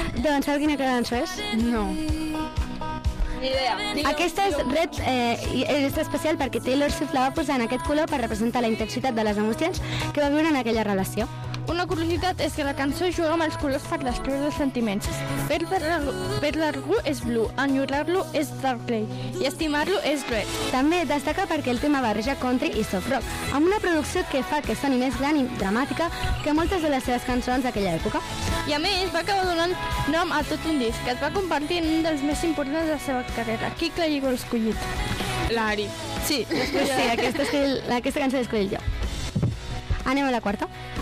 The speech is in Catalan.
Doncs sabeu quina cançó és? No. Ni idea. Aquesta és Red, és especial perquè Taylor Swift la va posar en aquest color per representar la intensitat de les emocions que va viure en aquella relació. Una curiositat és que la cançó juga amb els colors per descriure els sentiments. Perdre-lo és blue, enyorar-lo és dark grey i estimar-lo és red. També destaca perquè el tema barreja country i soft rock, amb una producció que fa que soni més gran i dramàtica que moltes de les seves cançons d'aquella època. I a més va acabar donant nom a tot un disc que es va convertir en un dels més importants de la seva carrera. Qui creia que ho ha escollit? L'Ari. Sí, Sí, aquesta cançó l'he escollit jo. Anem a la quarta.